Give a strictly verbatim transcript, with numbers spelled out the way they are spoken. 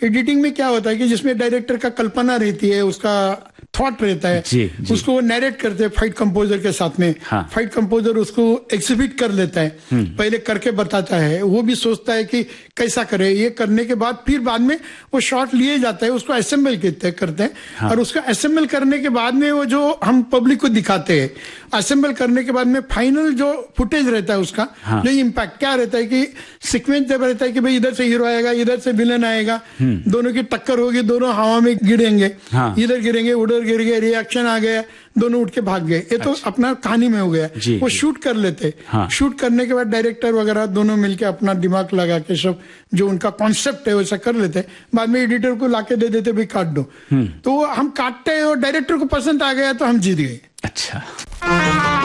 Editing में क्या होता है कि जिसमें डायरेक्टर का कल्पना रहती है, उसका थॉट रहता है, जी, जी. उसको वो नैरेट करते हैं फाइट कंपोजर के साथ में. हाँ. फाइट कंपोजर उसको एग्जिबिट कर लेता है, पहले करके बताता है, वो भी सोचता है कि कैसा करे. ये करने के बाद फिर बाद में वो शॉट लिए जाता है, उसको असेंबल करते हैं. हाँ. और उसका असेंबल करने के बाद में वो जो हम पब्लिक को दिखाते हैं, असेंबल करने के बाद में फाइनल जो फुटेज रहता है उसका, हाँ. जो इम्पैक्ट क्या रहता है कि सीक्वेंस जब रहता है कि भाई इधर से हीरो आएगा, इधर से विलन आएगा, दोनों की टक्कर होगी, दोनों हवा में गिरेंगे, हाँ. इधर गिरेंगे, उधर गिर गए, रिएक्शन आ गया, दोनों उठ के भाग गए. ये तो अच्छा. अपना कहानी में हो गया. जी, वो जी. शूट कर लेते. हाँ. शूट करने के बाद डायरेक्टर वगैरह दोनों मिलके अपना दिमाग लगा के सब जो उनका कॉन्सेप्ट है वैसा कर लेते. बाद में एडिटर को लाके दे देते, भाई काट दो. तो हम काटते हैं और डायरेक्टर को पसंद आ गया तो हम जीत गए. अच्छा.